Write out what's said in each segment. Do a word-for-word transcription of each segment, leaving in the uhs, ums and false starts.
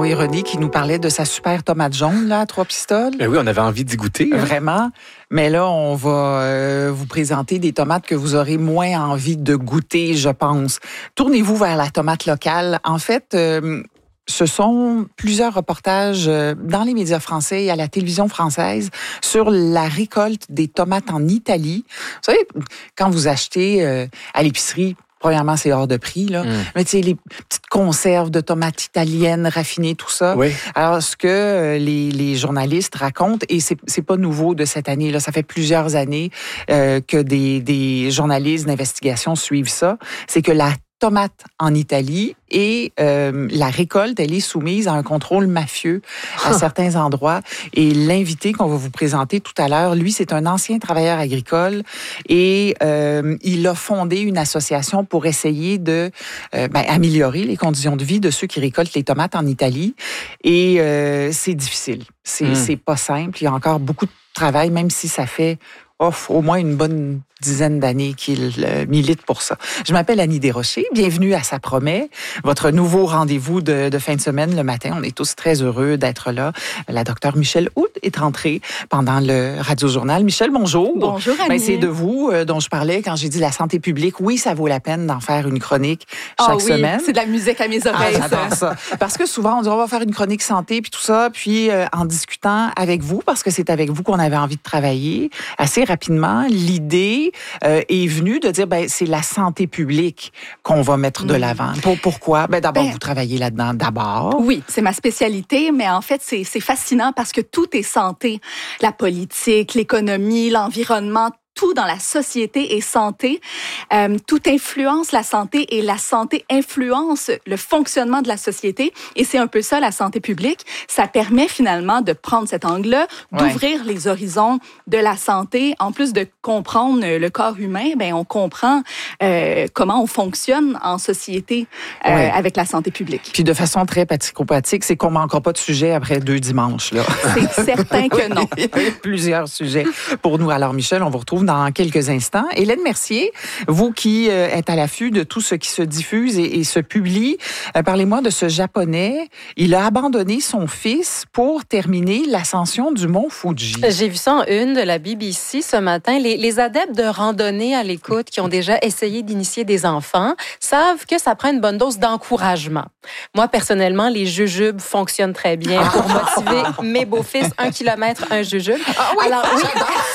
oui, René qui nous parlait de sa super tomate jaune, là, à trois pistoles. Ben oui, on avait envie d'y goûter. Hein? Vraiment. Mais là, on va euh, vous présenter des tomates que vous aurez moins envie de goûter, je pense. Tournez-vous vers la tomate locale. En fait, euh, ce sont plusieurs reportages dans les médias français et à la télévision française sur la récolte des tomates en Italie. Vous savez, quand vous achetez euh, à l'épicerie, premièrement, c'est hors de prix, là. Mm. Mais tu sais, les petites conserves de tomates italiennes raffinées, tout ça. Oui. Alors, ce que les, les journalistes racontent, et c'est, c'est pas nouveau de cette année, là, ça fait plusieurs années euh, que des, des journalistes d'investigation suivent ça, c'est que la tomate en Italie et euh, la récolte, elle est soumise à un contrôle mafieux à certains endroits. Et l'invité qu'on va vous présenter tout à l'heure, lui, c'est un ancien travailleur agricole et euh, il a fondé une association pour essayer de euh, ben, améliorer les conditions de vie de ceux qui récoltent les tomates en Italie. Et euh, c'est difficile. C'est, mmh. c'est pas simple. Il y a encore beaucoup de travail, même si ça fait oh, au moins une bonne dizaine d'années qu'il euh, milite pour ça. Je m'appelle Annie Desrochers. Bienvenue à Ça promet, votre nouveau rendez-vous de, de fin de semaine le matin. On est tous très heureux d'être là. La docteure Michèle Houde est rentrée pendant le Radio-Journal. Michèle, bonjour. Bonjour, Annie. Ben, c'est de vous euh, dont je parlais quand j'ai dit la santé publique. Oui, ça vaut la peine d'en faire une chronique chaque oh, oui, semaine. C'est de la musique à mes oreilles. Ah, j'adore ça. Parce que souvent, on dit on va faire une chronique santé puis tout ça, puis euh, en discutant avec vous, parce que c'est avec vous qu'on avait envie de travailler, assez rapidement, l'idée euh, est venue de dire ben c'est la santé publique qu'on va mettre de l'avant. Pour, pourquoi? Ben d'abord, ben, vous travaillez là-dedans d'abord. Oui, c'est ma spécialité, mais en fait, c'est, c'est fascinant parce que tout est santé. La politique, l'économie, l'environnement, tout dans la société est santé. Euh, tout influence la santé et la santé influence le fonctionnement de la société. Et c'est un peu ça, la santé publique. Ça permet finalement de prendre cet angle-là, d'ouvrir ouais. les horizons de la santé. En plus de comprendre le corps humain, ben on comprend euh, comment on fonctionne en société euh, ouais. avec la santé publique. Puis de façon très pratico-pratique, c'est qu'on manquera pas de sujets après deux dimanches, là. C'est certain que non. Il y a plusieurs sujets pour nous. Alors, Michèle, on vous retrouve dans quelques instants. Hélène Mercier, vous qui euh, êtes à l'affût de tout ce qui se diffuse et, et se publie, euh, parlez-moi de ce Japonais. Il a abandonné son fils pour terminer l'ascension du mont Fuji. J'ai vu ça en une de la B B C ce matin. Les, les adeptes de randonnée à l'écoute qui ont déjà essayé d'initier des enfants savent que ça prend une bonne dose d'encouragement. Moi, personnellement, les jujubes fonctionnent très bien pour motiver mes beaux-fils. Un kilomètre, un jujube. Ah oui, alors oui.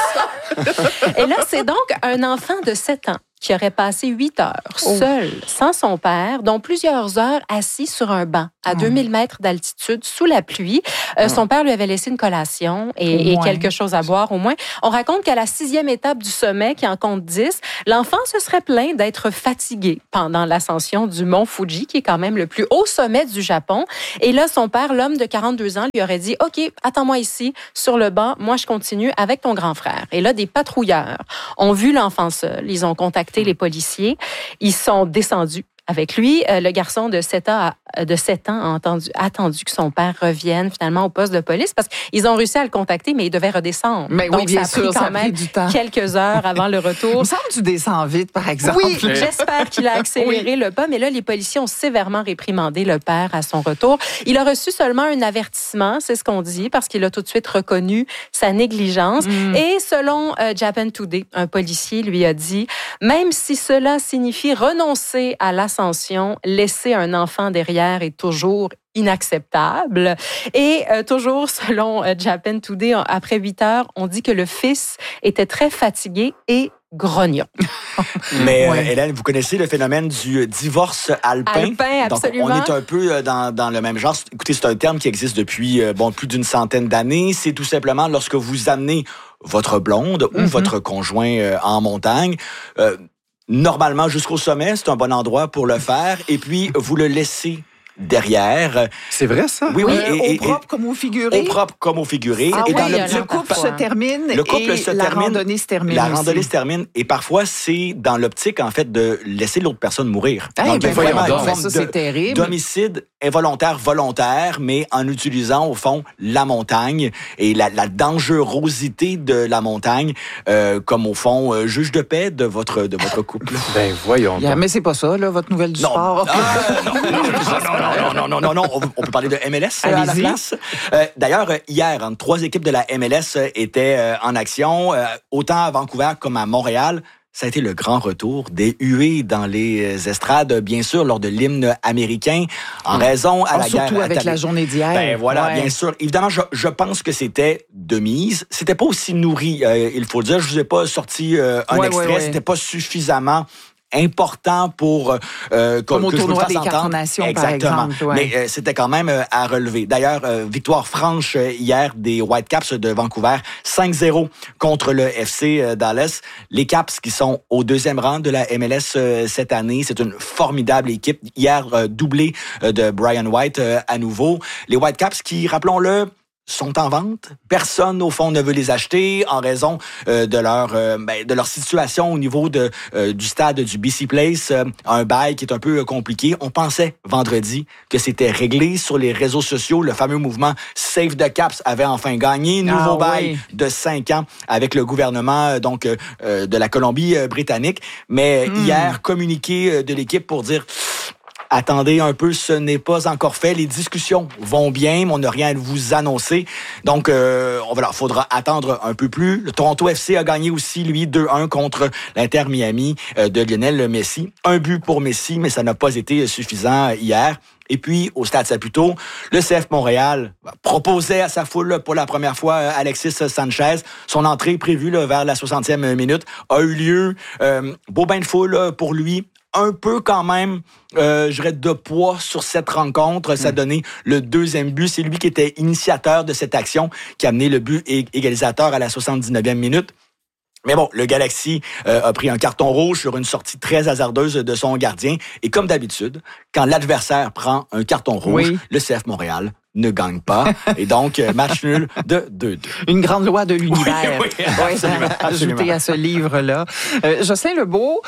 Et là, c'est donc un enfant de sept ans qui aurait passé huit heures oh. seul, sans son père, dont plusieurs heures assis sur un banc à mmh. deux mille mètres d'altitude, sous la pluie. Euh, mmh. Son père lui avait laissé une collation et, et quelque chose à boire au moins. On raconte qu'à la sixième étape du sommet, qui en compte dix, l'enfant se serait plaint d'être fatigué pendant l'ascension du mont Fuji, qui est quand même le plus haut sommet du Japon. Et là, son père, l'homme de quarante-deux ans, lui aurait dit « OK, attends-moi ici, sur le banc, moi je continue avec ton grand frère. » Et là, des patrouilleurs ont vu l'enfant seul. Ils ont contacté les policiers. Ils sont descendus avec lui. Euh, le garçon de sept ans, a, de sept ans a entendu, attendu que son père revienne finalement au poste de police parce qu'ils ont réussi à le contacter, mais il devait redescendre. Mais Donc, oui, bien ça a pris sûr, quand ça a même pris du temps. Quelques heures avant le retour. Il me semble que tu descends vite, par exemple. Oui, j'espère qu'il a accéléré oui. le pas, mais là, les policiers ont sévèrement réprimandé le père à son retour. Il a reçu seulement un avertissement, c'est ce qu'on dit, parce qu'il a tout de suite reconnu sa négligence. Mm. Et selon euh, Japan Today, un policier lui a dit, même si cela signifie renoncer à l'ascension, laisser un enfant derrière est toujours inacceptable. Et euh, toujours selon euh, Japan Today, après huit heures, on dit que le fils était très fatigué et grognon. Mais ouais. euh, Hélène, vous connaissez le phénomène du divorce alpin? Alpin, absolument. Donc, on est un peu dans, dans le même genre. Écoutez, c'est un terme qui existe depuis euh, bon, plus d'une centaine d'années. C'est tout simplement lorsque vous amenez votre blonde mm-hmm. ou votre conjoint euh, en montagne, euh, normalement, jusqu'au sommet, c'est un bon endroit pour le faire. Et puis, vous le laissez derrière. C'est vrai, ça? Oui, oui. Euh, et, au et, propre comme au figuré? Au propre comme au figuré. Ah et oui, dans le, le couple se termine le couple et se la termine, randonnée se termine La aussi. randonnée se termine. Et parfois, c'est dans l'optique, en fait, de laisser l'autre personne mourir. Hey, donc, ben vraiment voyons, une ben forme ça, c'est terrible. d'homicide involontaire, volontaire, mais en utilisant, au fond, la montagne et la, la dangerosité de la montagne euh, comme, au fond, euh, juge de paix de votre, de votre couple. Ben voyons. Yeah, mais c'est pas ça, là, votre nouvelle du non. sport. Ah, non, non, non, non, non, non, non, non, non, non. On, on peut parler de M L S euh, à la place. Euh, d'ailleurs, hier, hein, trois équipes de la M L S étaient euh, en action, euh, autant à Vancouver comme à Montréal. Ça a été le grand retour des huées dans les estrades, bien sûr, lors de l'hymne américain, en raison à oh, la guerre. Surtout avec la journée d'hier. Ben voilà, ouais. bien sûr. Évidemment, je, je pense que c'était de mise. C'était pas aussi nourri, euh, il faut le dire. Je vous ai pas sorti euh, un ouais, extrait. Ouais, ouais. C'était pas suffisamment important pour euh, comme que, au que tournoi je vous fasse des entendre. Nations, Exactement. par exemple. Ouais. Mais euh, c'était quand même euh, à relever. D'ailleurs, euh, victoire franche euh, hier des Whitecaps de Vancouver, cinq zéro contre le F C euh, Dallas. Les Caps qui sont au deuxième rang de la M L S euh, cette année, c'est une formidable équipe. Hier, euh, doublé euh, de Brian White euh, à nouveau. Les Whitecaps qui, rappelons-le, sont en vente. Personne, au fond, ne veut les acheter en raison euh, de leur euh, ben, de leur situation au niveau de euh, du stade du B C Place. Euh, un bail qui est un peu euh, compliqué. On pensait vendredi que c'était réglé sur les réseaux sociaux. Le fameux mouvement Save the Caps avait enfin gagné. Nouveau ah, bail oui. de cinq ans avec le gouvernement euh, donc euh, de la Colombie-Britannique. Mais mm. hier, communiqué de l'équipe pour dire... Attendez un peu, ce n'est pas encore fait. Les discussions vont bien, mais on n'a rien à vous annoncer. Donc, euh, voilà, faudra attendre un peu plus. Le Toronto F C a gagné aussi, lui, deux un contre l'Inter Miami euh, de Lionel Messi. Un but pour Messi, mais ça n'a pas été suffisant hier. Et puis, au Stade Saputo, le C F Montréal proposait à sa foule pour la première fois Alexis Sanchez. Son entrée prévue là, vers la soixantième minute a eu lieu. Euh, beau bain de foule pour lui. Un peu quand même, euh, je dirais, de poids sur cette rencontre. Ça a donné le deuxième but. C'est lui qui était initiateur de cette action, qui a amené le but égalisateur à la soixante-dix-neuvième minute. Mais bon, le Galaxy euh, a pris un carton rouge sur une sortie très hasardeuse de son gardien. Et comme d'habitude, quand l'adversaire prend un carton rouge, oui. le C F Montréal ne gagne pas. Et donc, match nul de deux deux. Une grande loi de l'univers. Oui, oui, absolument, absolument. Ajoutée à ce livre-là. Euh, Jocelyn Lebeau,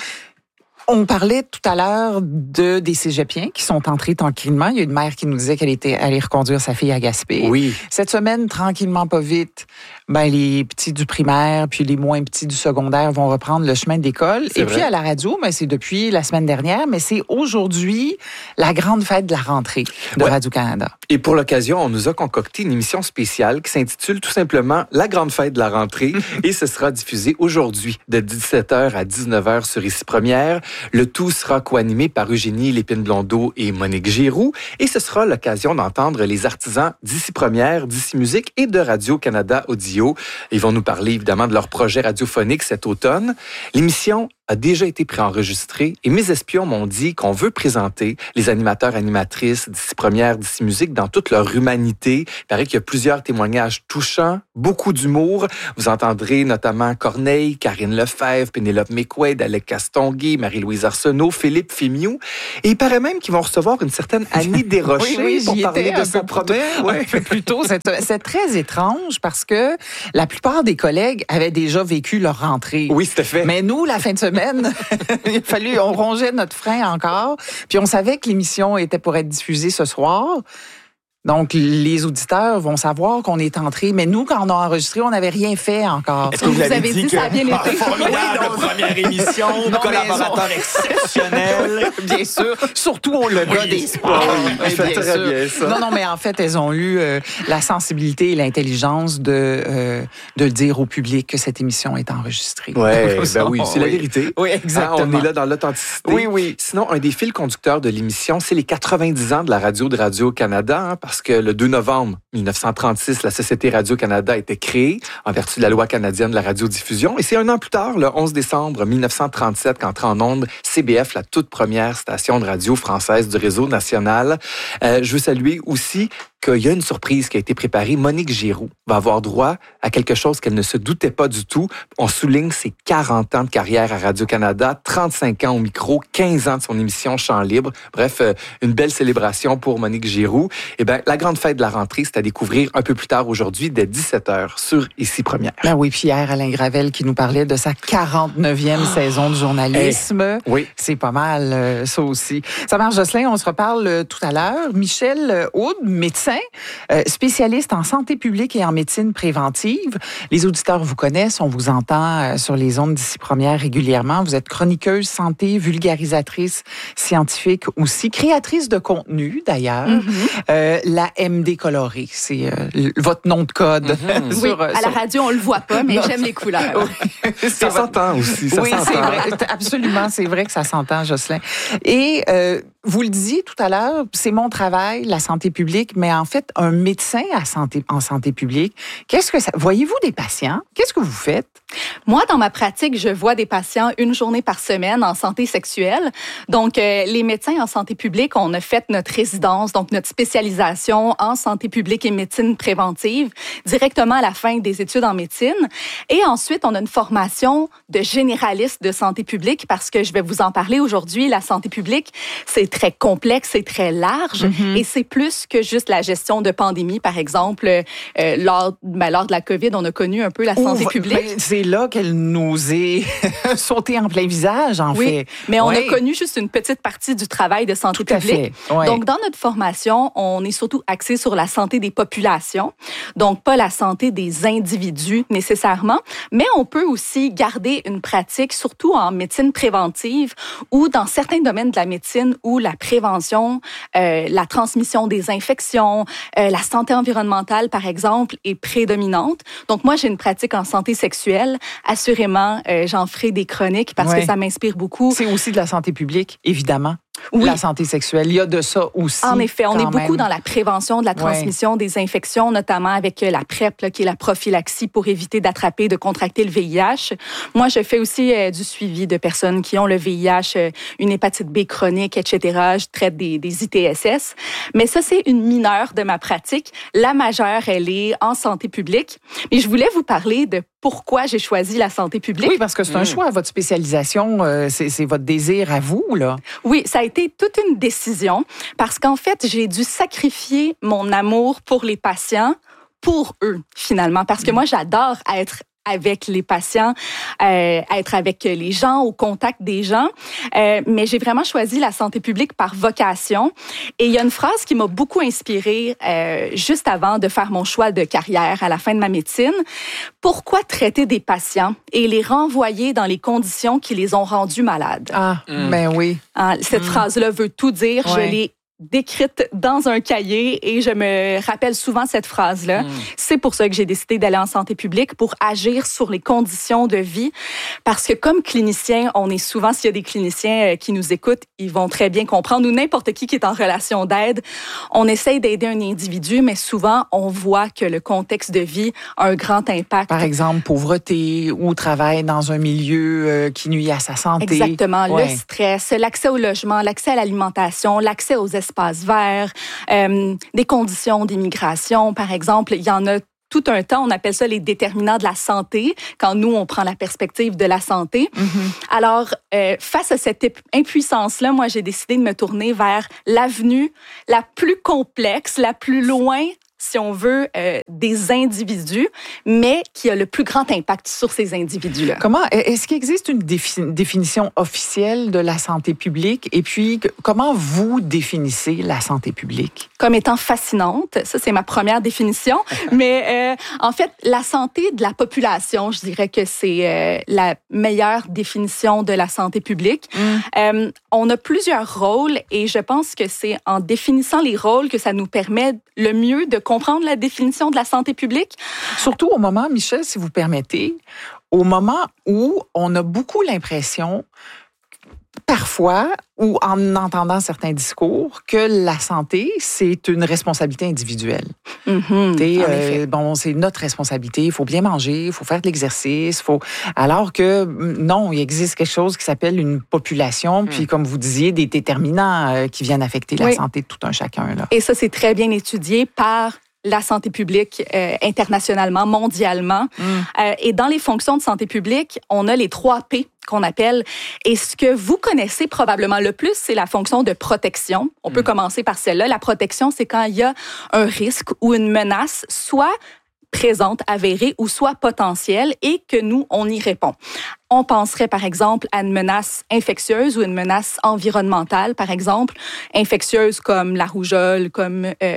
on parlait tout à l'heure de des cégepiens qui sont entrés tranquillement. Il y a une mère qui nous disait qu'elle était allée reconduire sa fille à Gaspé. Oui. Cette semaine, tranquillement, pas vite, ben les petits du primaire puis les moins petits du secondaire vont reprendre le chemin de l'école. Et vrai. Puis à la radio, ben c'est depuis la semaine dernière, mais c'est aujourd'hui la grande fête de la rentrée de ouais. Radio-Canada. Et pour l'occasion, on nous a concocté une émission spéciale qui s'intitule tout simplement La grande fête de la rentrée et ce sera diffusé aujourd'hui de dix-sept heures à dix-neuf heures sur Ici Première. Le tout sera co-animé par Eugénie Lépine-Blondeau et Monique Giroux. Et ce sera l'occasion d'entendre les artisans d'Ici Première, d'Ici Musique et de Radio-Canada Audio. Ils vont nous parler évidemment de leur projet radiophonique cet automne. L'émission a déjà été préenregistrée et mes espions m'ont dit qu'on veut présenter les animateurs animatrices d'Ici Première, d'Ici Musique dans toute leur humanité. Il paraît qu'il y a plusieurs témoignages touchants, beaucoup d'humour. Vous entendrez notamment Corneille, Karine Lefebvre, Pénélope McQuaid, Alec Castonguay, Marie-Louise Arsenault, Philippe Fémiou. Et il paraît même qu'ils vont recevoir une certaine Annie Desrochers oui, oui, pour parler de son projet. Ouais. Un peu plus tôt. C'est, c'est très étrange parce que la plupart des collègues avaient déjà vécu leur rentrée. Oui, c'était fait. Mais nous, la fin de semaine, il a fallu, on rongeait notre frein encore. Puis on savait que l'émission était pour être diffusée ce soir. Donc, les auditeurs vont savoir qu'on est entré. Mais nous, quand on a enregistré, on n'avait rien fait encore. Est-ce que vous, vous avez dit, dit que ça a bien été? Ah, formidable oui, première émission, non, collaborateur exceptionnel. Bien sûr. Surtout au le gars oui. des sports. Oui, oui, bien très sûr. Bien ça. Non, non, mais en fait, elles ont eu euh, la sensibilité et l'intelligence de, euh, de le dire au public que cette émission est enregistrée. Oui, ben oui, c'est oui. la vérité. Oui, exactement. Hein, on est là dans l'authenticité. Oui, oui. Sinon, un des fils conducteurs de l'émission, c'est les quatre-vingt-dix ans de la radio de Radio-Canada, hein, parce que le deux novembre dix-neuf cent trente-six, la Société Radio-Canada a été créée en vertu de la loi canadienne de la radiodiffusion. Et c'est un an plus tard, le onze décembre dix-neuf cent trente-sept, qu'entre en ondes C B F, la toute première station de radio française du réseau national. Euh, je veux saluer aussi qu'il y a une surprise qui a été préparée. Monique Giroux va avoir droit à quelque chose qu'elle ne se doutait pas du tout. On souligne ses quarante ans de carrière à Radio-Canada, trente-cinq ans au micro, quinze ans de son émission Chant libre. Bref, euh, une belle célébration pour Monique Giroux. Eh bien, la grande fête de la rentrée, c'est à découvrir un peu plus tard aujourd'hui, dès dix-sept heures, sur Ici Première. Ben oui, Pierre Alain Gravel qui nous parlait de sa quarante-neuvième oh. saison de journalisme. Hey, oui. C'est pas mal, euh, ça aussi. Ça marche, Jocelyn, on se reparle euh, tout à l'heure. Michel Houde, médecin médecin, euh, spécialiste en santé publique et en médecine préventive. Les auditeurs vous connaissent, on vous entend euh, sur les ondes d'ici première régulièrement. Vous êtes chroniqueuse santé, vulgarisatrice scientifique aussi, créatrice de contenu d'ailleurs. Mm-hmm. euh, la M D colorée, c'est euh, votre nom de code. Mm-hmm. sur, oui, euh, à sur... la radio, on le voit pas, mais non. J'aime les couleurs. Ça s'entend aussi, ça oui, s'entend. c'est vrai, absolument, c'est vrai que ça s'entend, Jocelyn. Et euh, vous le disiez tout à l'heure, c'est mon travail, la santé publique, mais en fait, un médecin à santé, en santé publique, qu'est-ce que ça... Voyez-vous des patients? Qu'est-ce que vous faites? Moi, dans ma pratique, je vois des patients une journée par semaine en santé sexuelle. Donc, euh, les médecins en santé publique, on a fait notre résidence, donc notre spécialisation en santé publique et médecine préventive directement à la fin des études en médecine. Et ensuite, on a une formation de généraliste de santé publique parce que je vais vous en parler aujourd'hui. La santé publique, c'est très complexe, c'est très large mm-hmm. et c'est plus que juste la gestion de pandémie, par exemple. Euh, lors, ben, lors de la COVID, on a connu un peu la santé Ouvre, publique. Ben, c'est là qu'elle nous est sautée en plein visage, en oui, fait. Mais on oui. a connu juste une petite partie du travail de santé Tout publique. À fait. Oui. Donc, dans notre formation, on est surtout axé sur la santé des populations, donc pas la santé des individus nécessairement, mais on peut aussi garder une pratique, surtout en médecine préventive ou dans certains domaines de la médecine où la prévention, euh, la transmission des infections, euh, la santé environnementale, par exemple, est prédominante. Donc, moi, j'ai une pratique en santé sexuelle. Assurément, euh, j'en ferai des chroniques parce ouais. que ça m'inspire beaucoup. C'est aussi de la santé publique, évidemment. Oui. La santé sexuelle, il y a de ça aussi. En effet, on est même. beaucoup dans la prévention de la transmission ouais. des infections, notamment avec la PrEP, là, qui est la prophylaxie pour éviter d'attraper, de contracter le V I H. Moi, je fais aussi euh, du suivi de personnes qui ont le V I H, euh, une hépatite B chronique, et cetera. Je traite des, des I T S S. Mais ça, c'est une mineure de ma pratique. La majeure, elle est en santé publique. Mais je voulais vous parler de pourquoi j'ai choisi la santé publique. Oui, parce que c'est un mmh. choix. Votre spécialisation, euh, c'est, c'est votre désir à vous, là. Oui, ça a été toute une décision parce qu'en fait, j'ai dû sacrifier mon amour pour les patients pour eux, finalement. Parce que moi, j'adore être avec les patients, euh, être avec les gens, au contact des gens. Euh, mais j'ai vraiment choisi la santé publique par vocation. Et il y a une phrase qui m'a beaucoup inspirée euh, juste avant de faire mon choix de carrière à la fin de ma médecine. Pourquoi traiter des patients et les renvoyer dans les conditions qui les ont rendus malades? Ah, mm. ben oui. Ah, cette mm. phrase-là veut tout dire. Ouais. Je l'ai décrite dans un cahier et je me rappelle souvent cette phrase-là. Mmh. C'est pour ça que j'ai décidé d'aller en santé publique, pour agir sur les conditions de vie. Parce que comme clinicien, on est souvent, s'il y a des cliniciens qui nous écoutent, ils vont très bien comprendre, ou n'importe qui qui est en relation d'aide, on essaye d'aider un individu, mais souvent, on voit que le contexte de vie a un grand impact. Par exemple, pauvreté ou travail dans un milieu euh, qui nuit à sa santé. Exactement. Ouais. Le stress, l'accès au logement, l'accès à l'alimentation, l'accès aux espaces verts, euh, des conditions d'immigration, par exemple. Il y en a tout un temps, on appelle ça les déterminants de la santé, quand nous, on prend la perspective de la santé. Mm-hmm. Alors, euh, face à cette impuissance-là, moi, j'ai décidé de me tourner vers l'avenue la plus complexe, la plus loin, si on veut, euh, des individus, mais qui a le plus grand impact sur ces individus-là. Comment, est-ce qu'il existe une défi- définition officielle de la santé publique? Et puis, comment vous définissez la santé publique? Comme étant fascinante. Ça, c'est ma première définition. Mais euh, en fait, la santé de la population, je dirais que c'est euh, la meilleure définition de la santé publique. Mm. Euh, on a plusieurs rôles et je pense que c'est en définissant les rôles que ça nous permet le mieux de comprendre la définition de la santé publique. Surtout au moment, Michel, si vous permettez, au moment où on a beaucoup l'impression, parfois, ou en entendant certains discours, que la santé, c'est une responsabilité individuelle. Mm-hmm, euh, bon, c'est notre responsabilité, il faut bien manger, il faut faire de l'exercice, faut... alors que non, il existe quelque chose qui s'appelle une population, mm. puis comme vous disiez, des déterminants euh, qui viennent affecter la oui. santé de tout un chacun. Là. Et ça, c'est très bien étudié par la santé publique euh, internationalement, mondialement. Mm. Euh, et dans les fonctions de santé publique, on a les trois P qu'on appelle. Et ce que vous connaissez probablement le plus, c'est la fonction de protection. On mm. peut commencer par celle-là. La protection, c'est quand il y a un risque ou une menace, soit présente, avérée, ou soit potentielle, et que nous, on y répond. On penserait, par exemple, à une menace infectieuse ou une menace environnementale, par exemple, infectieuse comme la rougeole, comme euh,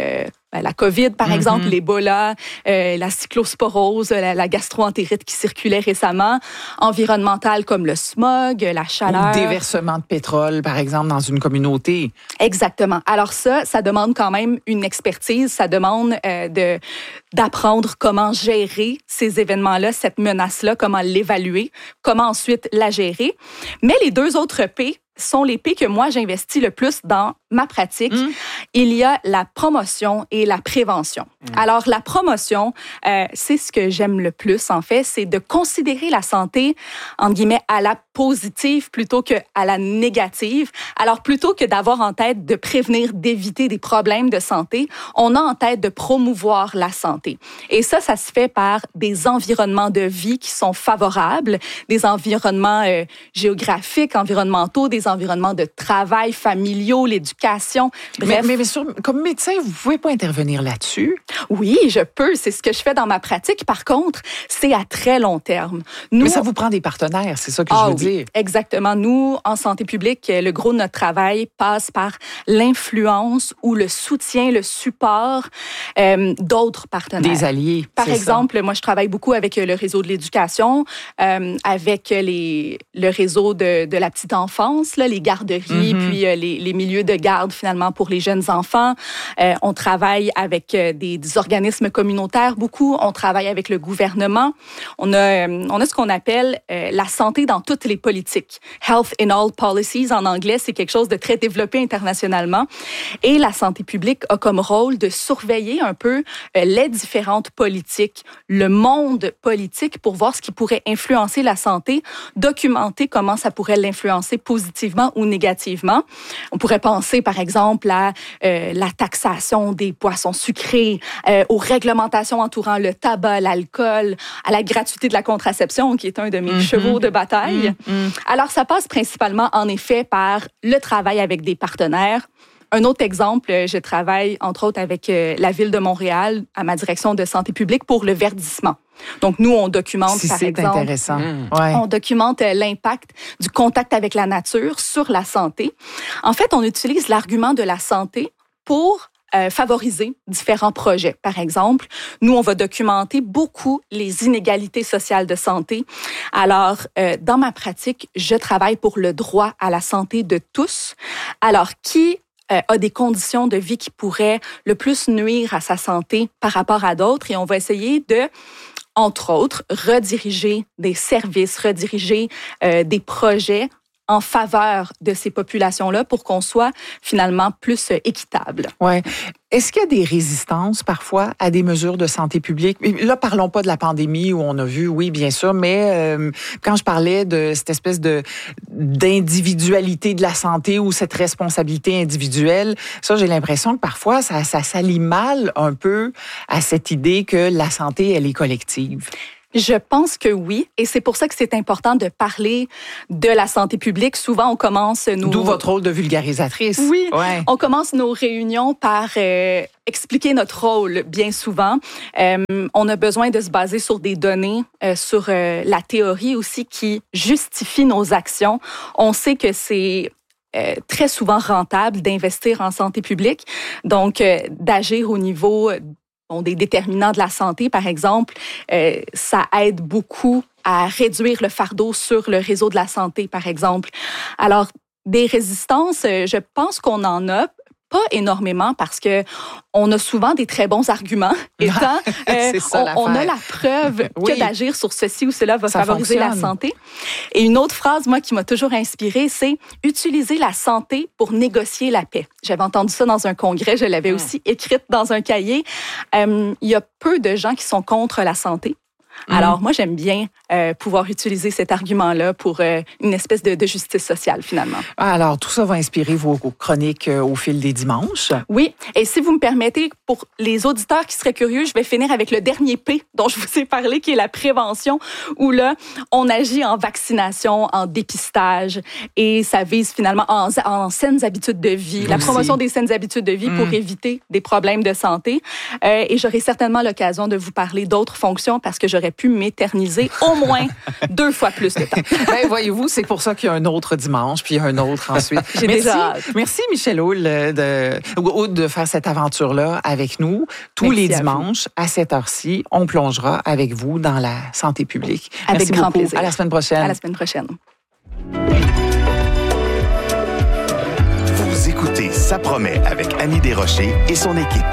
ben, la COVID, par mm-hmm. exemple, l'Ebola, euh, la cyclosporose, la, la gastroentérite qui circulait récemment, environnementales comme le smog, la chaleur. Ou déversement de pétrole, par exemple, dans une communauté. Exactement. Alors ça, ça demande quand même une expertise, ça demande euh, de, d'apprendre comment gérer ces événements-là, cette menace-là, comment l'évaluer, comment ensuite la gérer. Mais les deux autres P sont les P que moi, j'investis le plus dans ma pratique. Mmh. Il y a la promotion et la prévention. Mmh. Alors, la promotion, euh, c'est ce que j'aime le plus, en fait, c'est de considérer la santé, entre guillemets, à la positive plutôt qu'à la négative. Alors, plutôt que d'avoir en tête de prévenir, d'éviter des problèmes de santé, on a en tête de promouvoir la santé. Et ça, ça se fait par des environnements de vie qui sont favorables, des environnements euh, géographiques, environnementaux, des environnements de travail, familiaux, l'éducation. Bref. Mais, mais, mais sur, comme médecin, vous ne pouvez pas intervenir là-dessus? Oui, je peux. C'est ce que je fais dans ma pratique. Par contre, c'est à très long terme. Nous, mais ça vous prend des partenaires, c'est ça que ah, je veux oui, dire. Exactement. Nous, en santé publique, le gros de notre travail passe par l'influence ou le soutien, le support euh, d'autres partenaires. Des alliés. Par exemple, ça. Moi, je travaille beaucoup avec le réseau de l'éducation, euh, avec les, le réseau de, de la petite enfance, là, les garderies, mm-hmm. puis euh, les, les milieux de garde, finalement, pour les jeunes enfants. Euh, on travaille avec euh, des, des organismes communautaires, beaucoup. On travaille avec le gouvernement. On a, euh, on a ce qu'on appelle euh, la santé dans toutes les politiques. Health in all policies, en anglais, c'est quelque chose de très développé internationalement. Et la santé publique a comme rôle de surveiller un peu euh, les différentes politiques, le monde politique, pour voir ce qui pourrait influencer la santé, documenter comment ça pourrait l'influencer positivement ou négativement. On pourrait penser, par exemple, à euh, la taxation des boissons sucrées, euh, aux réglementations entourant le tabac, l'alcool, à la gratuité de la contraception, qui est un de mes mm-hmm. chevaux de bataille. Mm-hmm. Alors, ça passe principalement, en effet, par le travail avec des partenaires. Un autre exemple, je travaille, entre autres, avec la Ville de Montréal, à ma direction de santé publique, pour le verdissement. Donc, nous, on documente, si par c'est exemple... intéressant. Mmh. Ouais. On documente l'impact du contact avec la nature sur la santé. En fait, on utilise l'argument de la santé pour euh, favoriser différents projets. Par exemple, nous, on va documenter beaucoup les inégalités sociales de santé. Alors, euh, dans ma pratique, je travaille pour le droit à la santé de tous. Alors, qui... Euh, a des conditions de vie qui pourraient le plus nuire à sa santé par rapport à d'autres. Et on va essayer de, entre autres, rediriger des services, rediriger euh, des projets en faveur de ces populations-là pour qu'on soit finalement plus équitable. Ouais. Est-ce qu'il y a des résistances parfois à des mesures de santé publique? Là, parlons pas de la pandémie où on a vu, oui, bien sûr, mais euh, quand je parlais de cette espèce de d'individualité de la santé ou cette responsabilité individuelle, ça, j'ai l'impression que parfois, ça, ça s'allie mal un peu à cette idée que la santé, elle est collective. Je pense que oui, et c'est pour ça que c'est important de parler de la santé publique. Souvent, on commence nos... D'où votre rôle de vulgarisatrice. Oui, ouais. On commence nos réunions par euh, expliquer notre rôle, bien souvent. Euh, on a besoin de se baser sur des données, euh, sur euh, la théorie aussi qui justifie nos actions. On sait que c'est... Euh, très souvent rentable d'investir en santé publique, donc euh, d'agir au niveau bon, des déterminants de la santé, par exemple, euh, ça aide beaucoup à réduire le fardeau sur le réseau de la santé, par exemple. Alors, des résistances, euh, je pense qu'on en a, pas énormément parce que on a souvent des très bons arguments. Étant, euh, ça, on, on a la preuve oui. que d'agir sur ceci ou cela va ça favoriser fonctionne. La santé. Et une autre phrase, moi, qui m'a toujours inspirée, c'est « utiliser la santé pour négocier la paix ». J'avais entendu ça dans un congrès, je l'avais mmh. aussi écrite dans un cahier. Euh, il y a peu de gens qui sont contre la santé. Alors, mmh. moi, j'aime bien euh, pouvoir utiliser cet argument-là pour euh, une espèce de, de justice sociale, finalement. Alors, tout ça va inspirer vos chroniques euh, au fil des dimanches. Oui. Et si vous me permettez, pour les auditeurs qui seraient curieux, je vais finir avec le dernier P dont je vous ai parlé, qui est la prévention, où là, on agit en vaccination, en dépistage, et ça vise finalement en, en saines habitudes de vie, Merci. La promotion des saines habitudes de vie mmh. pour éviter des problèmes de santé. Euh, et j'aurai certainement l'occasion de vous parler d'autres fonctions parce que je j'aurais pu m'éterniser au moins deux fois plus de temps. Ben, voyez-vous, c'est pour ça qu'il y a un autre dimanche, puis un autre ensuite. J'ai merci, déjà hâte. merci Michel Houle de, de faire cette aventure-là avec nous. Tous Merci les dimanches, à, à cette heure-ci, on plongera avec vous dans la santé publique. Avec merci grand beaucoup. plaisir. À la semaine prochaine. À la semaine prochaine. Vous écoutez Ça promet avec Annie Desrochers et son équipe.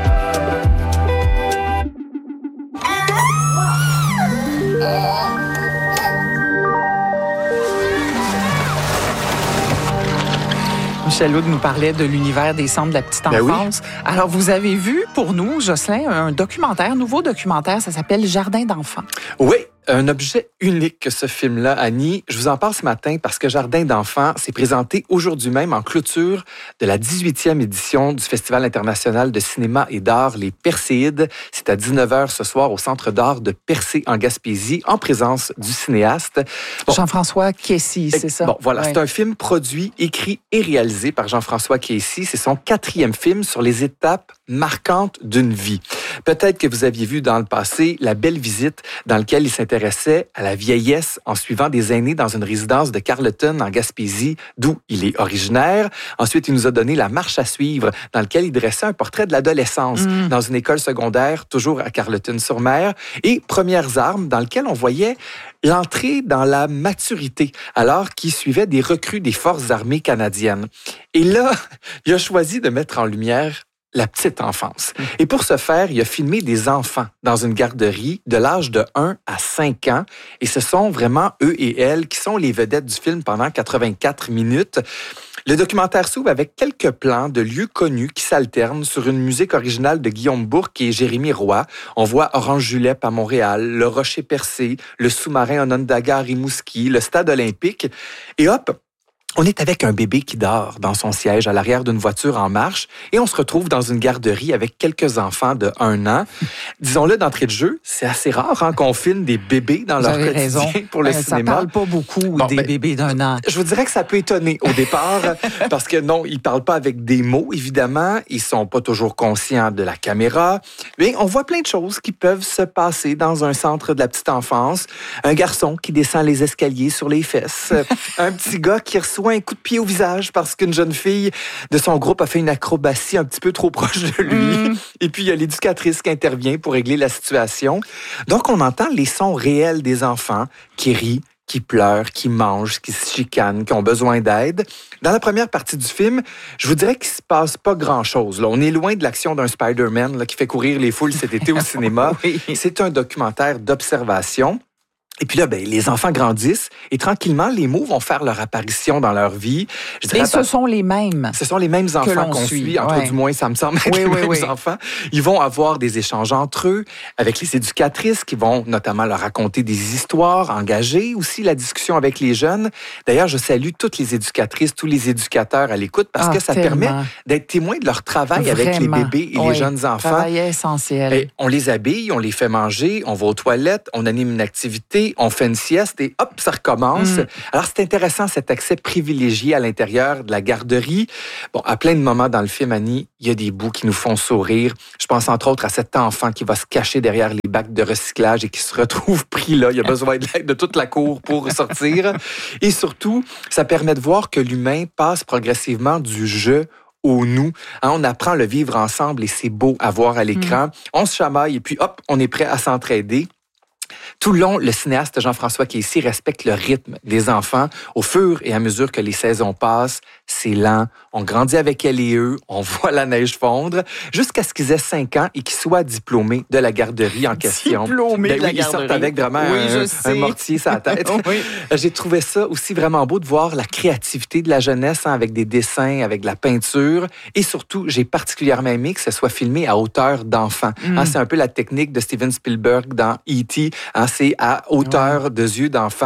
Michel Houle nous parlait de l'univers des centres de la petite Ben enfance. oui. Alors, vous avez vu pour nous, Jocelyn, un documentaire, un nouveau documentaire, ça s'appelle Jardin d'enfants. Oui, un objet unique que ce film-là, Annie. Je vous en parle ce matin parce que Jardin d'enfants s'est présenté aujourd'hui même en clôture de la dix-huitième édition du Festival international de cinéma et d'art Les Perséides. C'est à dix-neuf heures ce soir au Centre d'art de Percé en Gaspésie, en présence du cinéaste. Bon. Jean-François Kessy, c'est ça? Bon, voilà, ouais. c'est un film produit, écrit et réalisé par Jean-François Kessy. C'est son quatrième film sur les étapes marquantes d'une vie. Peut-être que vous aviez vu dans le passé La Belle Visite, dans lequel il s'intéressait à la vieillesse en suivant des aînés dans une résidence de Carleton en Gaspésie, d'où il est originaire. Ensuite, il nous a donné La Marche à suivre, dans lequel il dressait un portrait de l'adolescence mmh. dans une école secondaire, toujours à Carleton-sur-Mer. Et Premières armes, dans lequel on voyait l'entrée dans la maturité, alors qu'il suivait des recrues des forces armées canadiennes. Et là, il a choisi de mettre en lumière la petite enfance. Et pour ce faire, il a filmé des enfants dans une garderie de l'âge de un à cinq ans. Et ce sont vraiment eux et elles qui sont les vedettes du film pendant quatre-vingt-quatre minutes. Le documentaire s'ouvre avec quelques plans de lieux connus qui s'alternent sur une musique originale de Guillaume Bourque et Jérémy Roy. On voit Orange Julep à Montréal, le Rocher Percé, le sous-marin Onondaga à Rimouski, le Stade olympique. Et hop, on est avec un bébé qui dort dans son siège à l'arrière d'une voiture en marche et on se retrouve dans une garderie avec quelques enfants de un an. Disons-le d'entrée de jeu, c'est assez rare hein, qu'on filme des bébés dans vous leur avez quotidien raison. pour le euh, cinéma. Ça parle pas beaucoup bon, des ben, bébés d'un an. Je vous dirais que ça peut étonner au départ parce que non, ils parlent pas avec des mots, évidemment. Ils sont pas toujours conscients de la caméra. Mais on voit plein de choses qui peuvent se passer dans un centre de la petite enfance. Un garçon qui descend les escaliers sur les fesses. Un petit gars qui reçoit un coup de pied au visage parce qu'une jeune fille de son groupe a fait une acrobatie un petit peu trop proche de lui. Mm. Et puis, il y a l'éducatrice qui intervient pour régler la situation. Donc, on entend les sons réels des enfants qui rient, qui pleurent, qui mangent, qui se chicanent, qui ont besoin d'aide. Dans la première partie du film, je vous dirais qu'il ne se passe pas grand-chose. Là. On est loin de l'action d'un Spider-Man là, qui fait courir les foules cet été au cinéma. Oui. C'est un documentaire d'observation. Et puis là, ben, les enfants grandissent et tranquillement, les mots vont faire leur apparition dans leur vie. Je dirais, et ce sont les mêmes. Ce sont les mêmes enfants qu'on suit. suit. Entre ouais. du moins, ça me semble être oui, les oui, mêmes oui. enfants. Ils vont avoir des échanges entre eux avec les éducatrices qui vont notamment leur raconter des histoires, engager aussi la discussion avec les jeunes. D'ailleurs, je salue toutes les éducatrices, tous les éducateurs à l'écoute parce ah, que ça tellement. permet d'être témoins de leur travail Vraiment. avec les bébés et oui. les jeunes enfants. Travail essentiel. Et on les habille, on les fait manger, on va aux toilettes, on anime une activité, on fait une sieste et hop, ça recommence. Mm. Alors, c'est intéressant cet accès privilégié à l'intérieur de la garderie. Bon, à plein de moments dans le film, Annie, il y a des bouts qui nous font sourire. Je pense entre autres à cet enfant qui va se cacher derrière les bacs de recyclage et qui se retrouve pris là. Il a besoin de l'aide de toute la cour pour sortir. Et surtout, ça permet de voir que l'humain passe progressivement du jeu au nous. Hein, on apprend à le vivre ensemble et c'est beau à voir à l'écran. Mm. On se chamaille et puis hop, on est prêt à s'entraider. Tout le long, le cinéaste Jean-François Kessy respecte le rythme des enfants. Au fur et à mesure que les saisons passent, c'est lent. On grandit avec elle et eux. On voit la neige fondre jusqu'à ce qu'ils aient cinq ans et qu'ils soient diplômés de la garderie en question. Diplômés ben de la oui, garderie. Ils sortent avec vraiment oui, un, un mortier sur la tête. oui. J'ai trouvé ça aussi vraiment beau de voir la créativité de la jeunesse hein, avec des dessins, avec de la peinture. Et surtout, j'ai particulièrement aimé que ce soit filmé à hauteur d'enfant. Mm. Hein, c'est un peu la technique de Steven Spielberg dans E T Hein, c'est à hauteur ouais. de yeux d'enfant.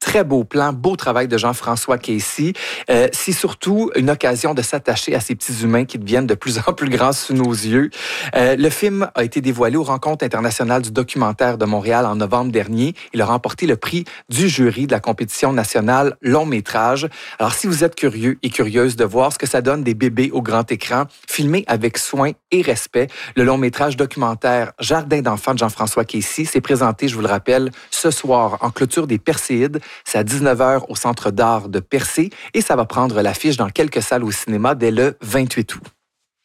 Très beau plan, beau travail de Jean-François Casey. Euh, c'est surtout une occasion de s'attacher à ces petits humains qui deviennent de plus en plus grands sous nos yeux. Euh, le film a été dévoilé aux Rencontres internationales du documentaire de Montréal en novembre dernier. Il a remporté le prix du jury de la compétition nationale long métrage. Alors, si vous êtes curieux et curieuse de voir ce que ça donne des bébés au grand écran, filmé avec soin et respect, le long métrage documentaire Jardin d'enfants de Jean-François Casey s'est présenté, je vous le rappelle, ce soir en clôture des Perséides. C'est à dix-neuf heures au Centre d'art de Percé et ça va prendre l'affiche dans quelques salles au cinéma dès le vingt-huit août.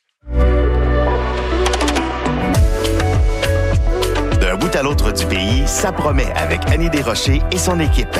D'un bout à l'autre du pays, ça promet avec Annie Desrochers et son équipe.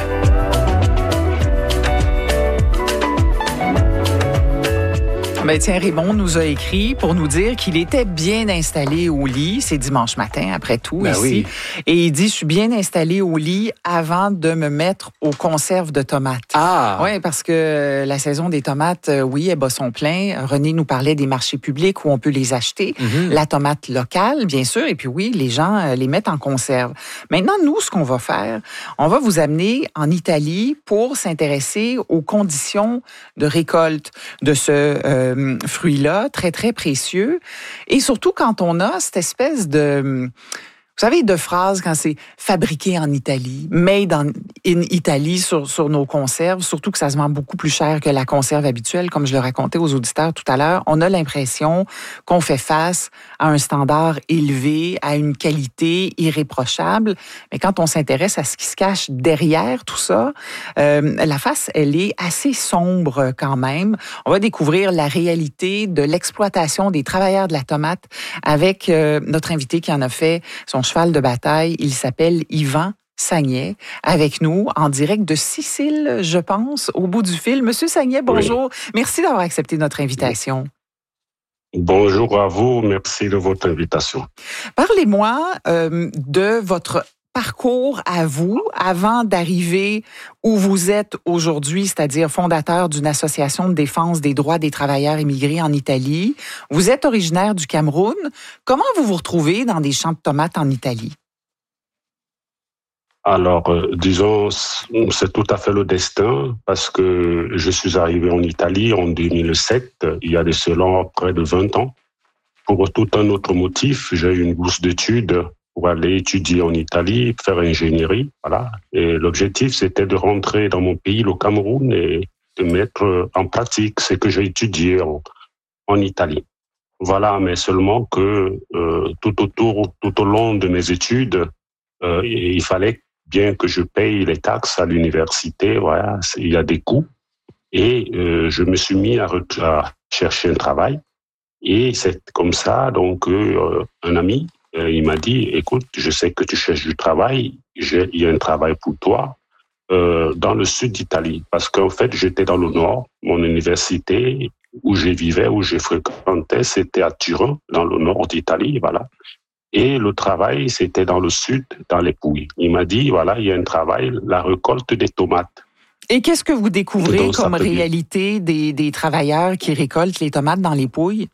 Ben tiens, Raymond nous a écrit pour nous dire qu'il était bien installé au lit. C'est dimanche matin, après tout, ben ici. Oui. Et il dit, je suis bien installé au lit avant de me mettre aux conserves de tomates. Ah! Oui, parce que la saison des tomates, oui, elle bat son plein. René nous parlait des marchés publics où on peut les acheter. Mm-hmm. La tomate locale, bien sûr. Et puis oui, les gens les mettent en conserve. Maintenant, nous, ce qu'on va faire, on va vous amener en Italie pour s'intéresser aux conditions de récolte de ce... Euh, fruit-là, très, très précieux. Et surtout quand on a cette espèce de... Vous savez, de phrases quand c'est fabriqué en Italie, made in Italy sur, sur nos conserves, surtout que ça se vend beaucoup plus cher que la conserve habituelle, comme je le racontais aux auditeurs tout à l'heure. On a l'impression qu'on fait face à un standard élevé, à une qualité irréprochable. Mais quand on s'intéresse à ce qui se cache derrière tout ça, euh, la face, elle est assez sombre quand même. On va découvrir la réalité de l'exploitation des travailleurs de la tomate avec euh, notre invité qui en a fait son cheval de bataille. Il s'appelle Yvan Sagnet, avec nous, en direct de Sicile, je pense, au bout du fil. Monsieur Sagnet, bonjour. Oui. Merci d'avoir accepté notre invitation. Bonjour à vous. Merci de votre invitation. Parlez-moi euh, de votre parcours à vous, avant d'arriver où vous êtes aujourd'hui, c'est-à-dire fondateur d'une association de défense des droits des travailleurs immigrés en Italie. Vous êtes originaire du Cameroun. Comment vous vous retrouvez dans des champs de tomates en Italie? Alors, euh, disons, c'est tout à fait le destin, parce que je suis arrivé en Italie en deux mille sept, il y a de cela près de vingt ans. Pour tout un autre motif, j'ai eu une bourse d'études pour aller étudier en Italie, faire ingénierie, voilà. Et l'objectif, c'était de rentrer dans mon pays, le Cameroun, et de mettre en pratique ce que j'ai étudié en, en Italie. Voilà, mais seulement que euh, tout autour, tout au long de mes études, euh, il fallait bien que je paye les taxes à l'université, voilà, il y a des coûts. Et euh, je me suis mis à, à chercher un travail. Et c'est comme ça, donc, euh, un ami, il m'a dit, écoute, je sais que tu cherches du travail, j'ai, il y a un travail pour toi euh, dans le sud d'Italie. Parce qu'en fait, j'étais dans le nord, mon université où je vivais, où je fréquentais, c'était à Turin, dans le nord d'Italie, voilà. Et le travail, c'était dans le sud, dans les Pouilles. Il m'a dit, voilà, il y a un travail, la récolte des tomates. Et qu'est-ce que vous découvrez donc, comme réalité des, des travailleurs qui récoltent les tomates dans les Pouilles?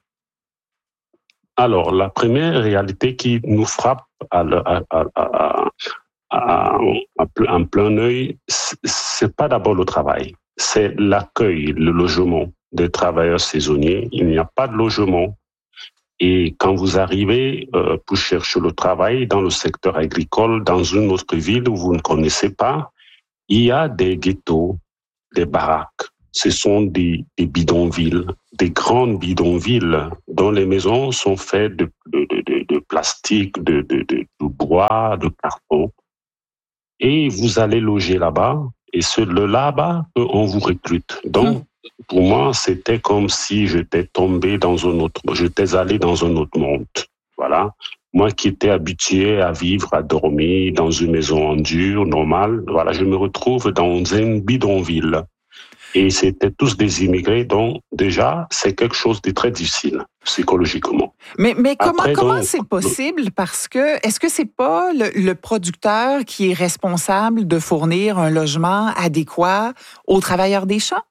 Alors, la première réalité qui nous frappe à, à, à, à, à, en plein œil, c'est pas d'abord le travail, c'est l'accueil, le logement des travailleurs saisonniers. Il n'y a pas de logement. Et quand vous arrivez euh, pour chercher le travail dans le secteur agricole, dans une autre ville où vous ne connaissez pas, il y a des ghettos, des baraques. Ce sont des, des bidonvilles, des grandes bidonvilles dont les maisons sont faites de, de, de, de plastique, de, de, de, de bois, de carton. Et vous allez loger là-bas, et ce, le là-bas, on vous recrute. Donc, pour moi, c'était comme si j'étais tombé dans un autre, j'étais allé dans un autre monde. Voilà. Moi qui étais habitué à vivre, à dormir dans une maison en dur, normale, voilà, je me retrouve dans une bidonville. Et c'était tous des immigrés, donc déjà, c'est quelque chose de très difficile, psychologiquement. Mais, mais comment, Après, comment donc, c'est possible? Parce que, est-ce que c'est pas le, le producteur qui est responsable de fournir un logement adéquat aux travailleurs des champs?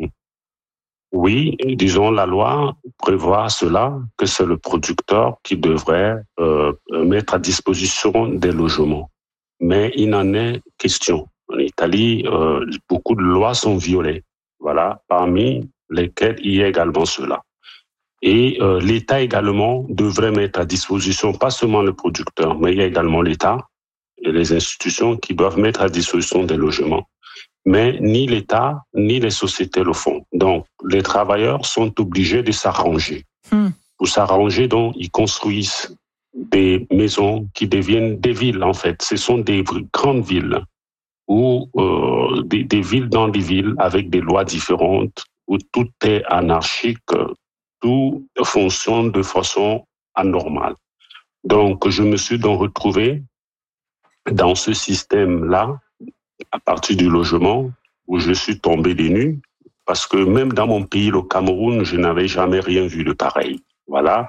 Oui, disons, la loi prévoit cela, que c'est le producteur qui devrait euh, mettre à disposition des logements. Mais il n'en est question. En Italie, euh, beaucoup de lois sont violées. Voilà, parmi lesquelles il y a également cela. Et euh, l'État également devrait mettre à disposition, pas seulement le producteur, mais il y a également l'État et les institutions qui doivent mettre à disposition des logements. Mais ni l'État, ni les sociétés le font. Donc, les travailleurs sont obligés de s'arranger. Hmm. Pour s'arranger, donc, ils construisent des maisons qui deviennent des villes, en fait. Ce sont des grandes villes ou euh, des, des villes dans des villes avec des lois différentes où tout est anarchique, tout fonctionne de façon anormale. Donc, je me suis donc retrouvé dans ce système-là, à partir du logement, où je suis tombé des nues, parce que même dans mon pays, le Cameroun, je n'avais jamais rien vu de pareil. Voilà.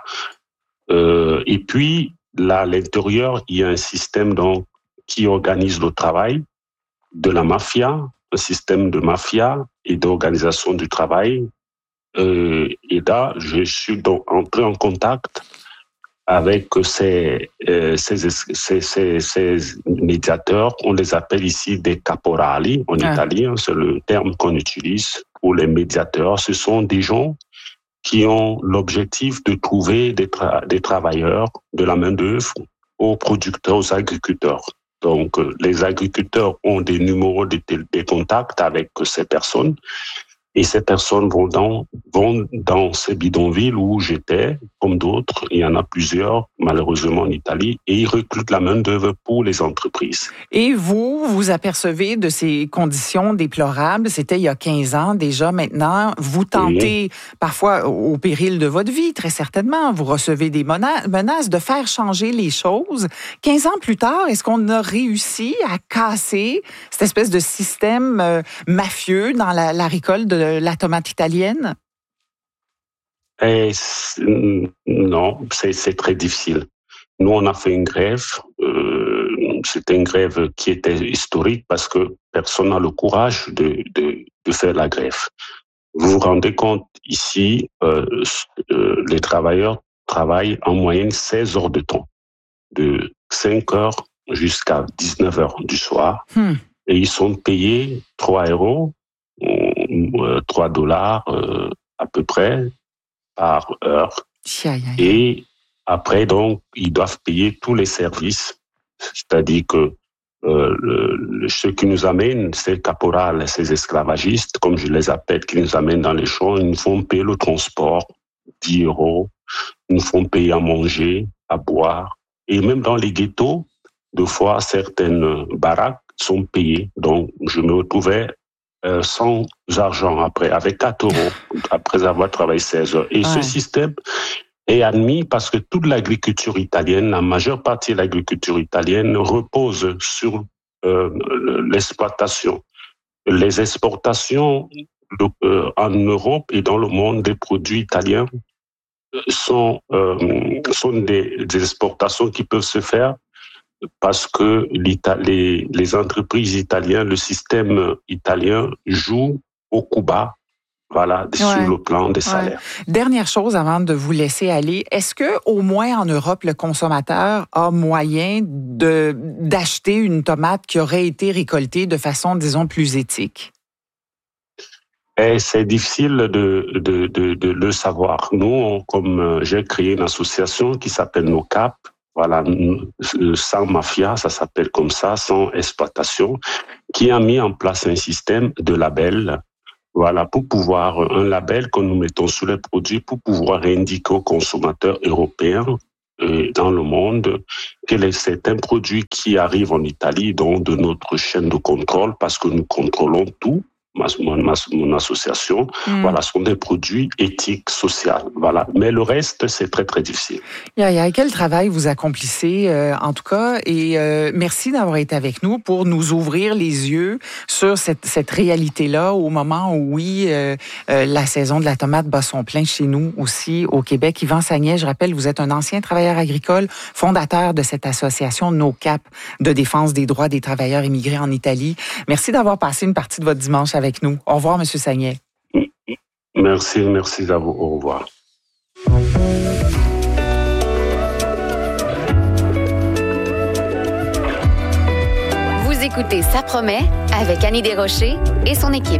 Euh, et puis, là, à l'intérieur, il y a un système donc qui organise le travail de la mafia, un système de mafia et d'organisation du travail. Euh, et là, je suis donc entré en contact avec ces, euh, ces, ces, ces, ces médiateurs. On les appelle ici des caporali en ah. italien, c'est le terme qu'on utilise pour les médiateurs. Ce sont des gens qui ont l'objectif de trouver des, tra- des travailleurs, de la main-d'œuvre aux producteurs, aux agriculteurs. Donc, euh, les agriculteurs ont des numéros de, de, de contact avec ces personnes. Et ces personnes vont dans, vont dans ces bidonvilles où j'étais, comme d'autres. Il y en a plusieurs, malheureusement, en Italie. Et ils recrutent la main-d'œuvre pour les entreprises. Et vous, vous apercevez de ces conditions déplorables. C'était il y a quinze ans déjà. Maintenant, vous tentez, oui. parfois au péril de votre vie, très certainement. Vous recevez des menaces de faire changer les choses. quinze ans plus tard, est-ce qu'on a réussi à casser cette espèce de système euh, mafieux dans la, la récolte de la tomate italienne? Et non, c'est, c'est très difficile. Nous, on a fait une grève. Euh, c'était une grève qui était historique parce que personne n'a le courage de, de, de faire la grève. Vous vous rendez compte, ici, euh, euh, les travailleurs travaillent en moyenne seize heures de temps, de cinq heures jusqu'à dix-neuf heures du soir. Hmm. Et ils sont payés trois euros. trois dollars euh, à peu près par heure. Et après, donc, ils doivent payer tous les services. C'est-à-dire que euh, le, le, ceux qui nous amènent, ces caporales, ces esclavagistes, comme je les appelle, qui nous amènent dans les champs, ils nous font payer le transport, dix euros. Ils nous font payer à manger, à boire. Et même dans les ghettos, deux fois, certaines baraques sont payées. Donc, je me retrouvais Euh, sans argent après, avec quatre euros, après avoir travaillé seize heures. Et ouais. ce système est admis parce que toute l'agriculture italienne, la majeure partie de l'agriculture italienne repose sur euh, l'exploitation. Les exportations de, euh, en Europe et dans le monde des produits italiens sont, euh, sont des, des exportations qui peuvent se faire parce que les, les entreprises italiennes, le système italien joue au coup bas, voilà, ouais. sur le plan des salaires. Ouais. Dernière chose avant de vous laisser aller, est-ce que au moins en Europe, le consommateur a moyen de, d'acheter une tomate qui aurait été récoltée de façon, disons, plus éthique? Et c'est difficile de, de, de, de le savoir. Nous, on, comme j'ai créé une association qui s'appelle NoCap, voilà, sans mafia, ça s'appelle comme ça, sans exploitation, qui a mis en place un système de labels, voilà, pour pouvoir, un label que nous mettons sur les produits pour pouvoir indiquer aux consommateurs européens et dans le monde que c'est un produit qui arrive en Italie, donc de notre chaîne de contrôle, parce que nous contrôlons tout. Ma, ma, mon association, mm. voilà, ce sont des produits éthiques, sociaux, voilà. Mais le reste, c'est très, très difficile. Yaya, quel travail vous accomplissez, euh, en tout cas, et euh, merci d'avoir été avec nous pour nous ouvrir les yeux sur cette, cette réalité-là au moment où, oui, euh, euh, la saison de la tomate bat son plein chez nous aussi, au Québec. Yvan Sagnet, je rappelle, vous êtes un ancien travailleur agricole, fondateur de cette association NoCap de défense des droits des travailleurs immigrés en Italie. Merci d'avoir passé une partie de votre dimanche avec avec nous. Au revoir, M. Sagnet. Merci, merci à vous. Au revoir. Vous écoutez écoutez Ça promet avec Annie Desrochers et son équipe.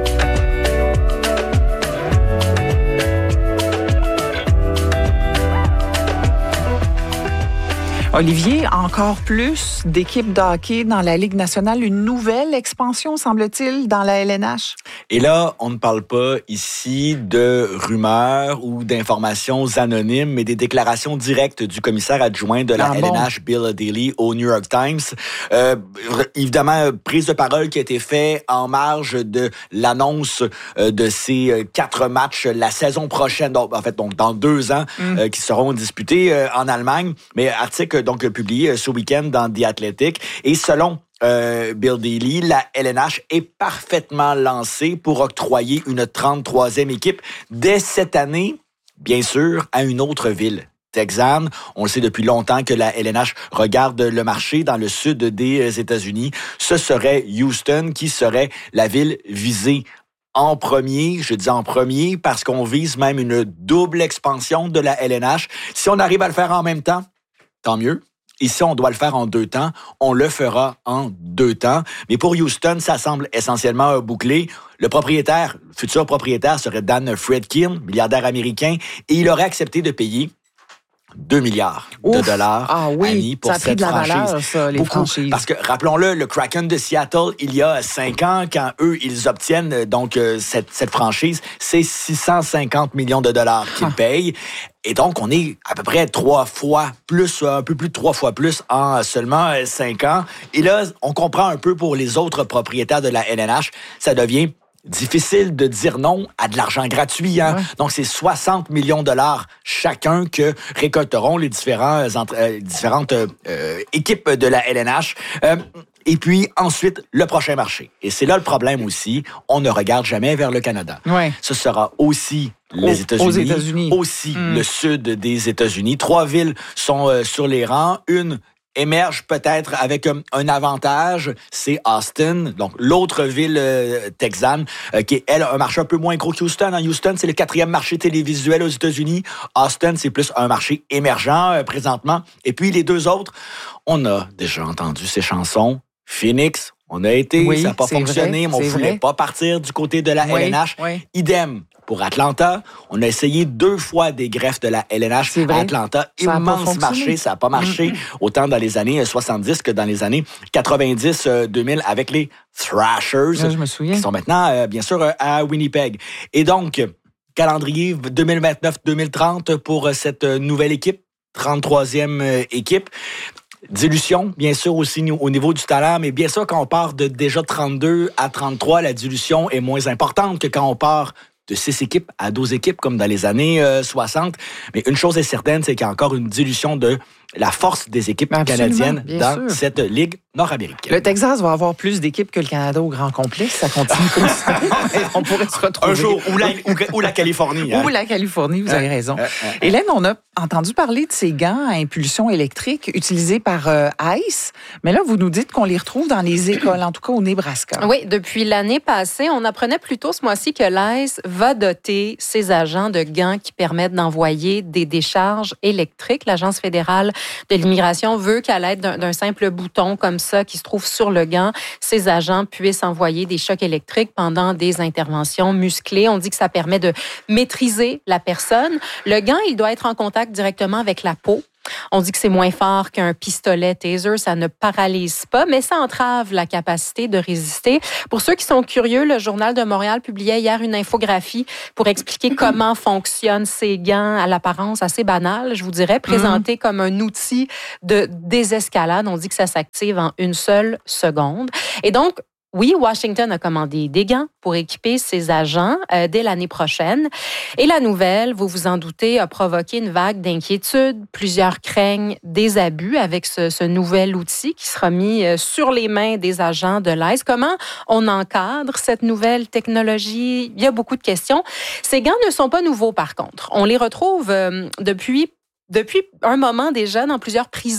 Olivier, encore plus d'équipes de hockey dans la Ligue nationale, une nouvelle expansion, semble-t-il, dans la L N H? Et là, on ne parle pas ici de rumeurs ou d'informations anonymes, mais des déclarations directes du commissaire adjoint de la ah, L N H, bon. Bill Daly, au New York Times. Euh, évidemment, prise de parole qui a été faite en marge de l'annonce de ces quatre matchs la saison prochaine, donc, en fait, donc dans deux ans, mm. euh, qui seront disputés euh, en Allemagne. Mais article donc publié ce week-end dans The Athletic. Et selon euh, Bill Daly, la L N H est parfaitement lancée pour octroyer une trente-troisième équipe dès cette année, bien sûr, à une autre ville. Texan. On le sait depuis longtemps que la L N H regarde le marché dans le sud des États-Unis. Ce serait Houston qui serait la ville visée en premier. Je dis en premier parce qu'on vise même une double expansion de la L N H. Si on arrive à le faire en même temps, tant mieux. Ici, on doit le faire en deux temps. On le fera en deux temps. Mais pour Houston, ça semble essentiellement bouclé. Le propriétaire, le futur propriétaire serait Dan Fredkin, milliardaire américain, et il aurait accepté de payer deux milliards Ouf. de dollars ah oui, Annie pour ça a cette pris de la franchise. Valeur, ça, les Beaucoup, franchises. parce que, rappelons-le, le Kraken de Seattle, il y a cinq ans, quand eux, ils obtiennent donc cette, cette franchise, c'est six cent cinquante millions de dollars qu'ils ah. payent. Et donc, on est à peu près trois fois plus, un peu plus de trois fois plus en seulement cinq ans. Et là, on comprend un peu pour les autres propriétaires de la L N H, ça devient difficile de dire non à de l'argent gratuit. Hein? Ouais. Donc, c'est soixante millions de dollars chacun que récolteront les différents, euh, différentes euh, équipes de la L N H. Euh, Et puis, ensuite, le prochain marché. Et c'est là le problème aussi. On ne regarde jamais vers le Canada. Ouais. Ce sera aussi les États-Unis, aux États-Unis. aussi mm. le sud des États-Unis. Trois villes sont euh, sur les rangs. Une émerge peut-être avec um, un avantage, c'est Austin, donc l'autre ville euh, texane, euh, qui est, elle, un marché un peu moins gros que Houston. En Houston, c'est le quatrième marché télévisuel aux États-Unis. Austin, c'est plus un marché émergent euh, présentement. Et puis, les deux autres, on a déjà entendu ces chansons. Phoenix, on a été, oui, ça n'a pas fonctionné, vrai, mais on ne voulait vrai. pas partir du côté de la oui, L N H. Oui. Idem pour Atlanta. On a essayé deux fois des greffes de la L N H à Atlanta. Ça Immense marché, ça n'a pas marché mm-hmm. autant dans les années soixante-dix que dans les années quatre-vingt-dix deux mille avec les Thrashers, Là, je me souviens. qui sont maintenant, euh, bien sûr, à Winnipeg. Et donc, calendrier deux mille vingt-neuf deux mille trente pour cette nouvelle équipe, trente-troisième équipe. Dilution, bien sûr, aussi au niveau du talent, mais bien sûr, quand on part de déjà trente-deux à trente-trois, la dilution est moins importante que quand on part de six équipes à douze équipes, comme dans les années euh, soixante. Mais une chose est certaine, c'est qu'il y a encore une dilution de la force des équipes Absolument, canadiennes dans sûr. cette ligue nord-américaine. Le Texas va avoir plus d'équipes que le Canada au grand complet, si ça continue comme ça. On pourrait se retrouver. Un jour, ou la, ou, ou la Californie. Hein? Ou la Californie, vous avez raison. Euh, euh, Hélène, on a entendu parler de ces gants à impulsion électrique utilisés par euh, ICE, mais là, vous nous dites qu'on les retrouve dans les écoles, en tout cas au Nebraska. Oui, depuis l'année passée, on apprenait plutôt ce mois-ci que l'I C E va doter ses agents de gants qui permettent d'envoyer des décharges électriques. L'Agence fédérale de l'immigration veut qu'à l'aide d'un, d'un simple bouton comme ça qui se trouve sur le gant, ses agents puissent envoyer des chocs électriques pendant des interventions musclées. On dit que ça permet de maîtriser la personne. Le gant, il doit être en contact directement avec la peau. On dit que c'est moins fort qu'un pistolet taser, ça ne paralyse pas, mais ça entrave la capacité de résister. Pour ceux qui sont curieux, le Journal de Montréal publiait hier une infographie pour expliquer comment fonctionnent ces gants à l'apparence assez banale, je vous dirais, présenté mmh. comme un outil de désescalade. On dit que ça s'active en une seule seconde. Et donc, oui, Washington a commandé des gants pour équiper ses agents euh, dès l'année prochaine. Et la nouvelle, vous vous en doutez, a provoqué une vague d'inquiétude. Plusieurs craignent des abus avec ce, ce nouvel outil qui sera mis euh, sur les mains des agents de l'I C E. Comment on encadre cette nouvelle technologie? Il y a beaucoup de questions. Ces gants ne sont pas nouveaux, par contre. On les retrouve euh, depuis... Depuis un moment déjà dans plusieurs prisons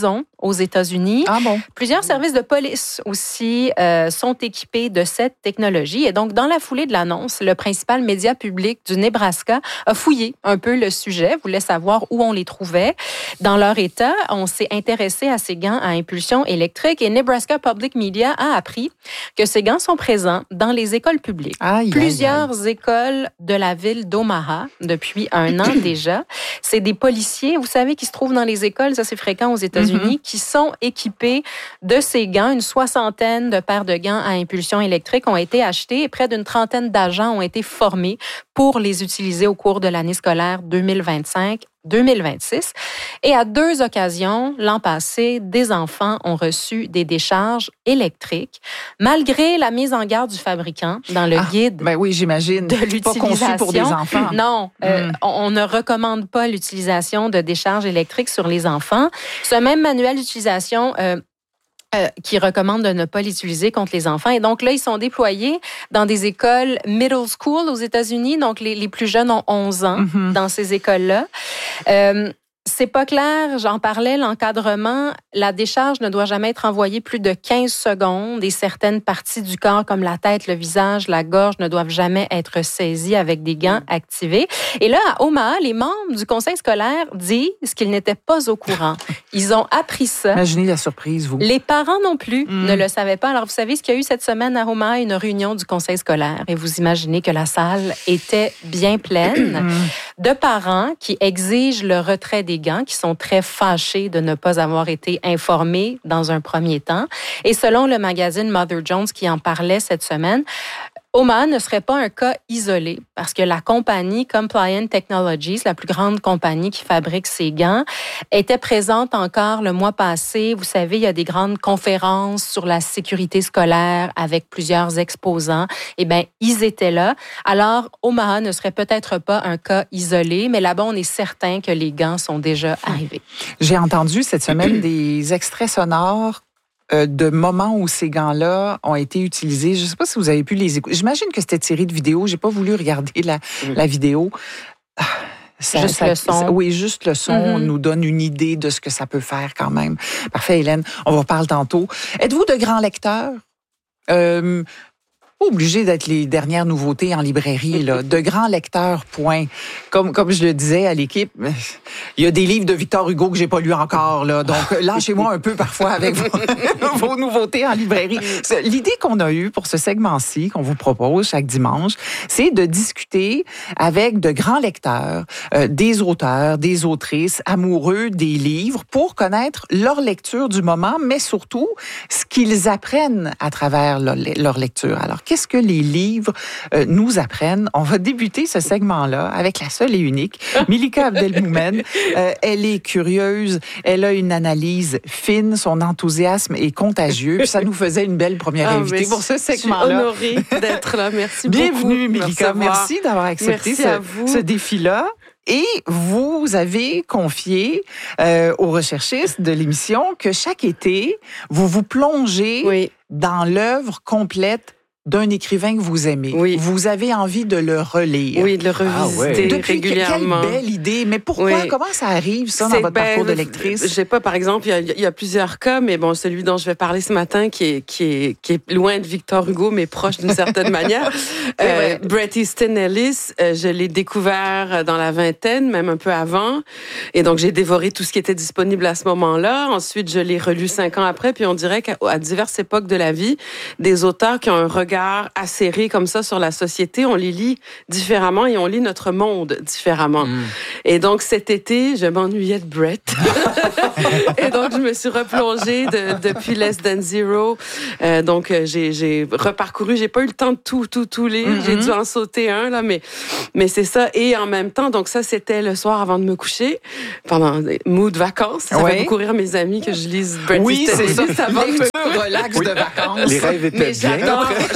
aux États-Unis. Ah bon? Plusieurs services de police aussi euh, sont équipés de cette technologie. Et donc, dans la foulée de l'annonce, le principal média public du Nebraska a fouillé un peu le sujet, voulait savoir où on les trouvait. Dans leur État, on s'est intéressé à ces gants à impulsion électrique et Nebraska Public Media a appris que ces gants sont présents dans les écoles publiques. Aïe, Plusieurs aïe, aïe. écoles de la ville d'Omaha depuis un an déjà. C'est des policiers, vous savez, qui se trouvent dans les écoles, ça c'est fréquent aux États-Unis, mm-hmm. qui sont équipés de ces gants. Une soixantaine de paires de gants à impulsion électrique ont été achetés et près d'une trentaine d'agents ont été formés pour les utiliser au cours de l'année scolaire deux mille vingt-cinq deux mille vingt-six. Et à deux occasions, l'an passé, des enfants ont reçu des décharges électriques, malgré la mise en garde du fabricant dans le ah, guide ben oui, j'imagine. de l'utilisation. Pas conçu pour des enfants. Non, mm. euh, on, on ne recommande pas l'utilisation de décharges électriques sur les enfants. Ce même manuel d'utilisation euh, Euh, qui recommandent de ne pas l'utiliser contre les enfants. Et donc là, ils sont déployés dans des écoles middle school aux États-Unis. Donc, les, les plus jeunes ont onze ans mm-hmm. dans ces écoles-là. Euh, C'est pas clair, j'en parlais, l'encadrement, la décharge ne doit jamais être envoyée plus de quinze secondes et certaines parties du corps comme la tête, le visage, la gorge ne doivent jamais être saisies avec des gants activés. Et là, à Omaha, les membres du conseil scolaire disent qu'ils n'étaient pas au courant. Ils ont appris ça. Imaginez la surprise, vous. Les parents non plus mm. ne le savaient pas. Alors, vous savez ce qu'il y a eu cette semaine à Omaha, une réunion du conseil scolaire et vous imaginez que la salle était bien pleine mm. de parents qui exigent le retrait des gants, qui sont très fâchés de ne pas avoir été informés dans un premier temps. Et selon le magazine Mother Jones qui en parlait cette semaine, Omaha ne serait pas un cas isolé parce que la compagnie Compliant Technologies, la plus grande compagnie qui fabrique ces gants, était présente encore le mois passé. Vous savez, il y a des grandes conférences sur la sécurité scolaire avec plusieurs exposants. Eh bien, ils étaient là. Alors, Omaha ne serait peut-être pas un cas isolé, mais là-bas, on est certain que les gants sont déjà arrivés. J'ai entendu cette semaine des extraits sonores Euh, de moments où ces gants-là ont été utilisés. Je ne sais pas si vous avez pu les écouter. J'imagine que c'était tiré de vidéo. J'ai pas voulu regarder la, mmh. la vidéo. Ça, juste ça, le son. Ça, oui, juste le son mm-hmm. nous donne une idée de ce que ça peut faire quand même. Parfait, Hélène. On vous reparle tantôt. Êtes-vous de grands lecteurs? Euh, Pas obligé d'être les dernières nouveautés en librairie, là. De grands lecteurs, point. Comme, comme je le disais à l'équipe, il y a des livres de Victor Hugo que j'ai pas lus encore, là. Donc, lâchez-moi un peu parfois avec vos, vos nouveautés en librairie. L'idée qu'on a eue pour ce segment-ci, qu'on vous propose chaque dimanche, c'est de discuter avec de grands lecteurs, euh, des auteurs, des autrices amoureux des livres pour connaître leur lecture du moment, mais surtout ce qu'ils apprennent à travers leur, leur lecture. Alors, qu'est-ce que les livres euh, nous apprennent? On va débuter ce segment-là avec la seule et unique Milika Abdelmoumen. Euh, elle est curieuse, elle a une analyse fine, son enthousiasme est contagieux. Puis ça nous faisait une belle première ah, invitée pour ce segment-là. Je suis honorée d'être là. Merci Bienvenue, beaucoup. Bienvenue, Milika. Merci, Merci d'avoir accepté Merci ce, ce défi-là. Et vous avez confié euh, aux recherchistes de l'émission que chaque été, vous vous plongez oui. dans l'œuvre complète d'un écrivain que vous aimez. Oui. Vous avez envie de le relire. Oui, de le revisiter ah, ouais. régulièrement. Quelle belle idée. Mais pourquoi? Oui. Comment ça arrive, ça, dans votre ben, parcours de lectrice? Je sais pas, par exemple, il y, a, il y a plusieurs cas, mais bon, celui dont je vais parler ce matin, qui est, qui est, qui est loin de Victor Hugo, mais proche d'une certaine manière. Euh, Bret Easton Ellis, euh, je l'ai découvert dans la vingtaine, même un peu avant. Et donc, j'ai dévoré tout ce qui était disponible à ce moment-là. Ensuite, je l'ai relu cinq ans après, puis on dirait qu'à à diverses époques de la vie, des auteurs qui ont un regard acéré comme ça sur la société, on les lit différemment et on lit notre monde différemment. Mm. Et donc, cet été, je m'ennuyais de Bret. Et donc, je me suis replongée de, depuis Less Than Zero. Euh, donc, j'ai, j'ai reparcouru, j'ai pas eu le temps de tout, tout, tout lire. Mm-hmm. J'ai dû en sauter un, là, mais, mais c'est ça. Et en même temps, donc ça, c'était le soir avant de me coucher, pendant des mood vacances. Ça ouais. fait beaucoup rire mes amis que je lise Bret Oui, Easton c'est ça. Avant de me relax oui. de vacances. Les rêves étaient mais bien. J'adore,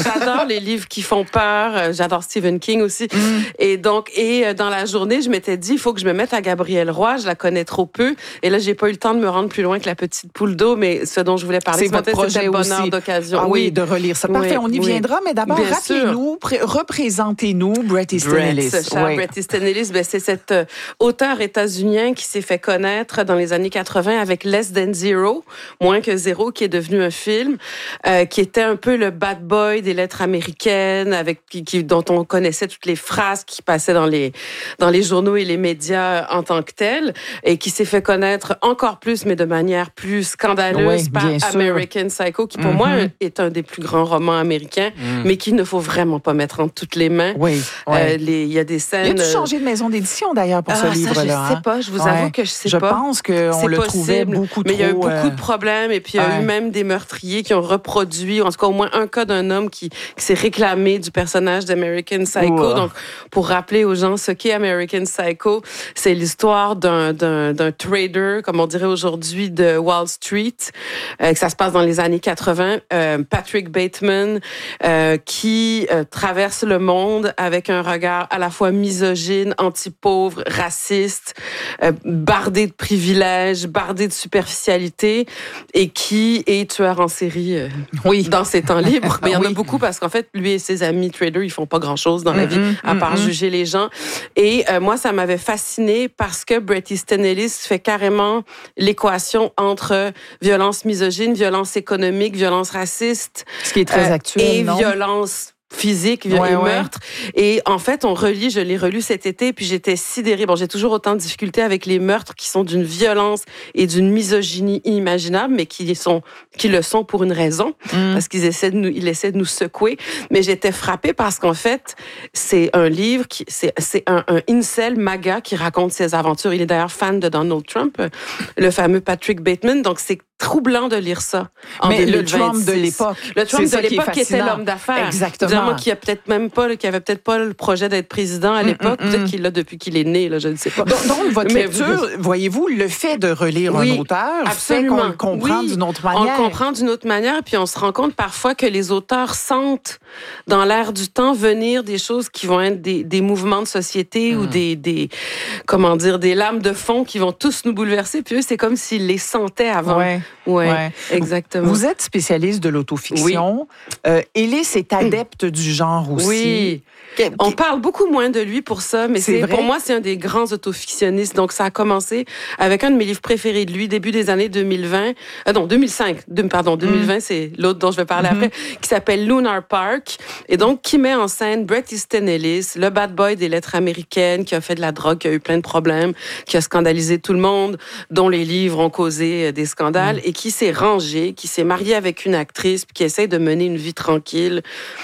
j'adore les livres qui font peur. J'adore Stephen King aussi. Mm. Et donc, et dans la journée, je m'étais dit, il faut que je me mette à Gabrielle Roy. Je la connais trop peu. Et là, j'ai pas eu le temps de me rendre plus loin que La Petite Poule d'eau, mais ce dont je voulais parler ce matin, c'était le bonheur aussi. d'occasion. Ah oui, de relire ça. Parfait, oui, on y oui. viendra, mais d'abord, Bien rappelez-nous, pré- représentez-nous Bret Easton Ellis. Cher oui. Bret Easton Ellis, ben, c'est cet euh, auteur états-unien qui s'est fait connaître dans les années quatre-vingts avec Less Than Zero, Moins que zéro, qui est devenu un film, euh, qui était un peu le bad boy des lettres américaines, avec qui, qui, dont on connaissait toutes les phrases qui passaient dans les, dans les journaux et les médias en tant que tels, et qui s'est fait connaître encore plus, mais de manière plus scandaleuse, oui, par American Psycho, qui pour mm-hmm. moi est un des plus grands romans américains, mm. mais qu'il ne faut vraiment pas mettre entre toutes les mains. Oui, oui. Euh, les, il y a des scènes... Il a-tu changé de maison d'édition, d'ailleurs, pour ah, ce livre-là? Je ne sais hein? pas, je vous ouais. avoue que je sais je pas. Je pense qu'on le trouvait beaucoup mais trop... Mais il y a eu beaucoup euh... de problèmes, et puis il y a ouais. eu même des meurtriers qui ont reproduit, en tout cas au moins un cas d'un homme qui, qui s'est réclamé du personnage d'American Psycho. Ouah. Donc, pour rappeler aux gens ce qu'est American Psycho, c'est l'histoire d'un, d'un, d'un trader, comme on dirait aujourd'hui, de Wall Street, euh, que ça se passe dans les années quatre-vingts, euh, Patrick Bateman, euh, qui euh, traverse le monde avec un regard à la fois misogyne, anti-pauvre, raciste, euh, bardé de privilèges, bardé de superficialité, et qui est tueur en série euh, oui. dans ses temps libres. Mais il y en oui. a beaucoup parce qu'en fait, lui et ses amis traders, ils font pas grand-chose dans la vie, mm-hmm, à part mm-hmm. juger les gens. Et euh, moi, ça m'avait fasciné parce que Bret Easton Ellis fait carrément l'équation entre violence misogyne, violence économique, violence raciste. Ce qui est très euh, actuel, et non? violence physique ouais, et meurtre. Ouais. Et en fait, on relit, je l'ai relu cet été, puis j'étais sidérée. Bon, j'ai toujours autant de difficultés avec les meurtres qui sont d'une violence et d'une misogynie inimaginable, mais qui sont, qui le sont pour une raison, mm. parce qu'ils essaient de nous, ils essaient de nous secouer. Mais j'étais frappée parce qu'en fait, c'est un livre qui, c'est, c'est un, un incel MAGA qui raconte ses aventures. Il est d'ailleurs fan de Donald Trump, le fameux Patrick Bateman. Donc, c'est troublant de lire ça en mais deux mille vingt-six. Le Trump de l'époque. Le Trump c'est de l'époque qui, qui était l'homme d'affaires. Exactement. Évidemment, qui a peut-être même pas, qui avait peut-être pas le projet d'être président à l'époque. Mm, mm, peut-être mm. qu'il l'a depuis qu'il est né, là, je ne sais pas. Donc, donc votre mais lecture, vous... voyez-vous, le fait de relire oui, un auteur absolument. fait qu'on le comprend oui, d'une autre manière. On le comprend d'une autre manière, puis on se rend compte parfois que les auteurs sentent dans l'air du temps venir des choses qui vont être des, des mouvements de société mm. ou des, des, comment dire, des lames de fond qui vont tous nous bouleverser. Puis eux, c'est comme s'ils les sentaient avant. Ouais. Ouais. ouais. Exactement. Vous êtes spécialiste de l'autofiction. Oui. Euh, Ellis est adepte du genre aussi. Oui. On parle beaucoup moins de lui pour ça, mais c'est, c'est pour moi, c'est un des grands autofictionnistes. Donc, ça a commencé avec un de mes livres préférés de lui, début des années deux mille vingt. Euh, non, deux mille cinq. De, pardon, deux mille vingt, mm. c'est l'autre dont je vais parler mm-hmm. après, qui s'appelle Lunar Park. Et donc, qui met en scène Bret Easton Ellis, le bad boy des lettres américaines, qui a fait de la drogue, qui a eu plein de problèmes, qui a scandalisé tout le monde, dont les livres ont causé des scandales, mm. et qui s'est rangé, qui s'est marié avec une actrice, puis qui essaie de mener une vie tranquille.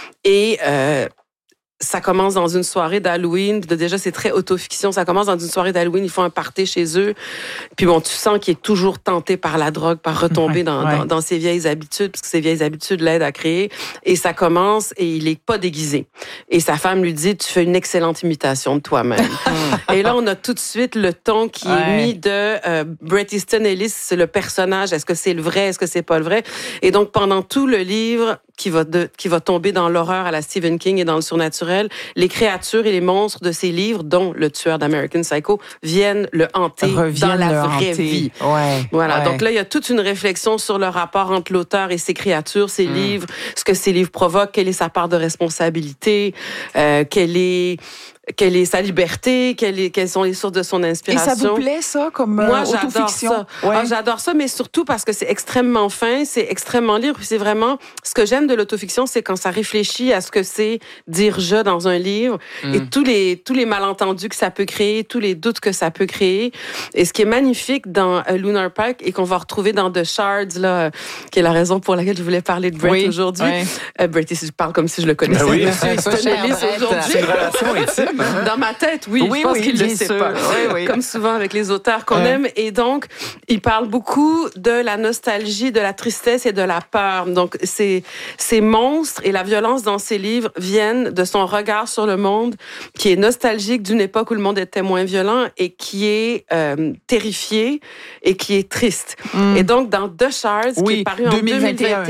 Et euh, ça commence dans une soirée d'Halloween. Déjà, c'est très autofiction. Ça commence dans une soirée d'Halloween. Ils font un party chez eux. Puis bon, tu sens qu'il est toujours tenté par la drogue, par retomber ouais, dans, ouais. Dans, dans ses vieilles habitudes, parce que ses vieilles habitudes l'aident à créer. Et ça commence et il est pas déguisé. Et sa femme lui dit, tu fais une excellente imitation de toi-même. Et là, on a tout de suite le ton qui ouais. est mis de euh, Bret Easton Ellis, c'est le personnage. Est-ce que c'est le vrai? Est-ce que c'est pas le vrai? Et donc, pendant tout le livre, qui va, de, qui va tomber dans l'horreur à la Stephen King et dans le surnaturel, les créatures et les monstres de ses livres, dont le tueur d'American Psycho, viennent le hanter Reviennent dans la vraie hanter. vie. Ouais, voilà. Ouais. Donc là, il y a toute une réflexion sur le rapport entre l'auteur et ses créatures, ses mm. livres, ce que ces livres provoquent, quelle est sa part de responsabilité, euh, quelle est... Quelle est sa liberté, quelle est, quelles sont les sources de son inspiration. Et ça vous plaît, ça, comme euh, Moi, autofiction? j'adore ça. Ouais. Ah, j'adore ça, mais surtout parce que c'est extrêmement fin, c'est extrêmement libre. C'est vraiment... Ce que j'aime de l'autofiction, c'est quand ça réfléchit à ce que c'est dire « je » dans un livre mm. et tous les, tous les malentendus que ça peut créer, tous les doutes que ça peut créer. Et ce qui est magnifique dans uh, Lunar Park et qu'on va retrouver dans The Shards, là, qui est la raison pour laquelle je voulais parler de Bret oui. aujourd'hui. Oui. Uh, Bret, je parle comme si je le connaissais. Ben oui. C'est, c'est, c'est une relation intime. Dans ma tête, oui, oui je pense oui, qu'il ne le sait sûr. pas. Oui, oui. Comme souvent avec les auteurs qu'on ouais. aime. Et donc, il parle beaucoup de la nostalgie, de la tristesse et de la peur. Donc, ces, ces monstres et la violence dans ses livres viennent de son regard sur le monde, qui est nostalgique d'une époque où le monde était moins violent et qui est euh, terrifié et qui est triste. Mm. Et donc, dans The Shards, oui, qui est paru en deux mille vingt et un